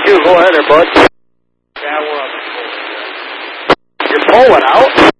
32, go ahead there, bud. Yeah, we're on the You're pulling out?